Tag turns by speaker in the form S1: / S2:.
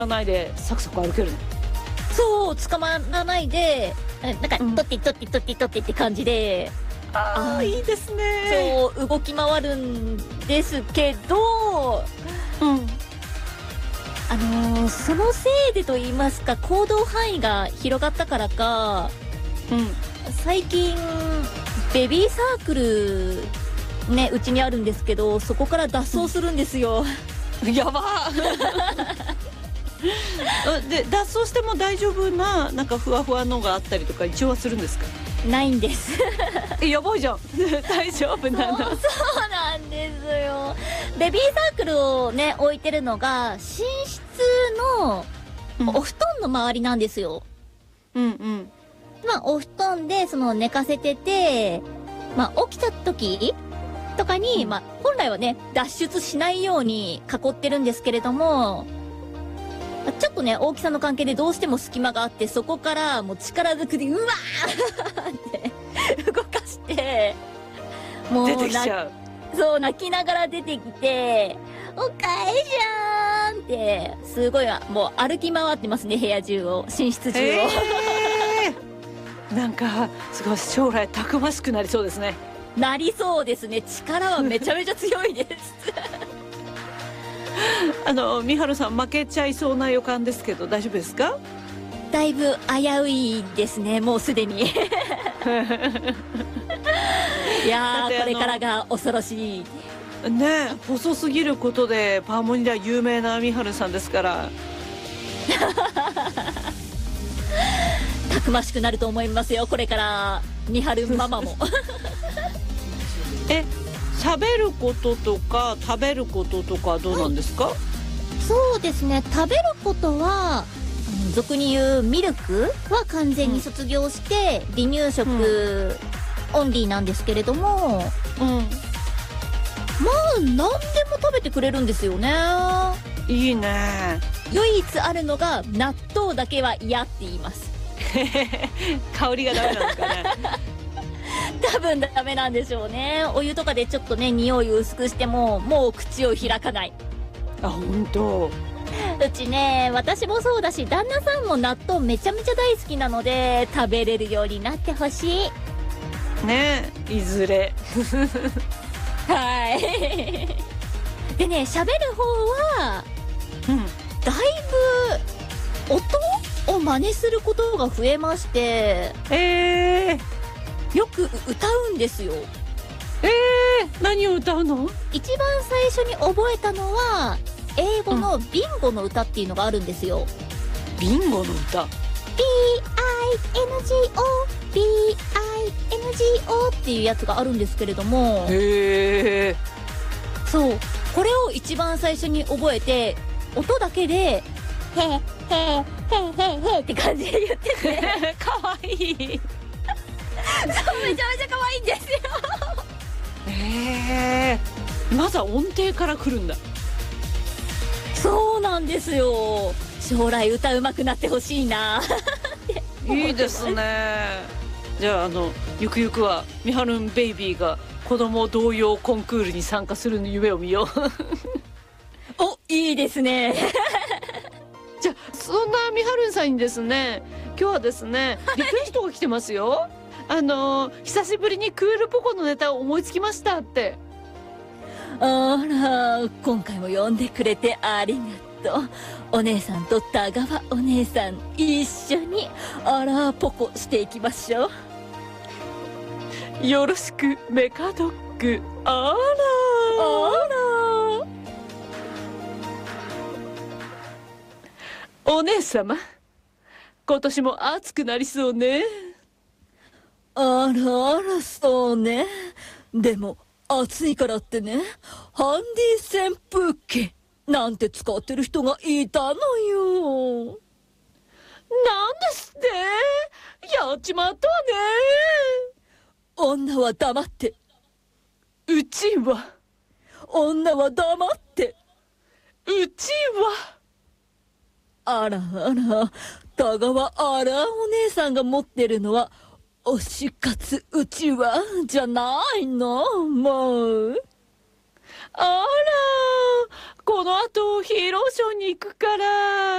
S1: ないでサクサク歩けるの？
S2: そう、捕まらないで、なんか、とってとってとってとってって感じで、
S1: ああ、いいですね。
S2: そう、動き回るんですけど、そのせいでと言いますか、行動範囲が広がったからか、最近、ベビーサークル、ね、うちにあるんですけど、そこから脱走するんですよ。
S1: やばで、脱走しても大丈夫な、なんかふわふわのがあったりとか一応はするんですか？
S2: ないんです。
S1: やばいじゃん。大丈夫なの？
S2: そうなんですよ。ベビーサークルをね、置いてるのが、寝室のお布団の周りなんですよ。まあ、お布団で、寝かせてて、まあ、起きた時とかに、まあ、本来はね、脱出しないように囲ってるんですけれども、ちょっとね、大きさの関係でどうしても隙間があって、そこからもう力ずくで、うわーって動かして、もう
S1: 出てきちゃう。
S2: そう、泣きながら出てきて、おかえりじゃーんって、すごい、もう歩き回ってますね、部屋中を、寝室中を。
S1: なんか、すごい将来たくましくなりそうですね。
S2: なりそうですね。力はめちゃめちゃ強いです。
S1: みはるさん負けちゃいそうな予感ですけど大丈夫ですか？
S2: だいぶ危ういですね、もうすでに。いやー、これからが恐ろしい。
S1: ね、細すぎることでパーモニでは有名なみはるさんですから。
S2: たくましくなると思いますよ、これからみはるママも。
S1: 喋ることとか食べることとかどうなんですか？
S2: そうですね、食べることは俗に言うミルクは完全に卒業して、離乳食オンリーなんですけれども、まあ何でも食べてくれるんですよね。
S1: いいね。
S2: 唯一あるのが納豆だけは嫌って言います。
S1: 香りがダメなんですかね。
S2: 多分ダメなんでしょうね。お湯とかでちょっとね、匂いを薄くしてももう口を開かない。
S1: あ、本当。
S2: うちね、私もそうだし旦那さんも納豆めちゃめちゃ大好きなので、食べれるようになってほしい
S1: ねえ、いずれ。
S2: はい。でね、喋る方はだいぶ音を真似することが増えまして、よく歌うんですよ。
S1: 何を歌うの？
S2: 一番最初に覚えたのは英語のビンゴの歌っていうのがあるんですよ。
S1: ビンゴの歌。
S2: BINGO っていうやつがあるんですけれども、そう、これを一番最初に覚えて、音だけでへへへへへって感じで言ってて、
S1: かわいい。
S2: そう、めちゃめちゃ可愛いんですよ。
S1: まずは音程から来るんだ。
S2: そうなんですよ。将来歌うまくなってほしいな。
S1: いいですね。じゃあゆくゆくはみはるんベイビーが子供童謡コンクールに参加する夢を見よう。
S2: お、いいですね。
S1: じゃあそんなみはるんさんにですね、今日はですね、リクエストが来てますよ。久しぶりにクールポコのネタを思いつきましたって。
S2: あら、今回も呼んでくれてありがとう。お姉さんと田川お姉さん一緒にあらポコしていきましょ
S1: う。よろしくメカドッグ。あらお姉様、今年も暑くなりそうね。
S2: あらあら、そうね。でも暑いからってね、ハンディ扇風機なんて使ってる人がいたのよ。
S1: なんですって？やっちまったわね。
S2: 女は黙って。
S1: うちは。
S2: 女は黙って。
S1: うちは。
S2: あらあら、田川あらお姉さんが持ってるのは推し活うちはじゃないの、もう。
S1: あら、この後ヒーローショーに行くから。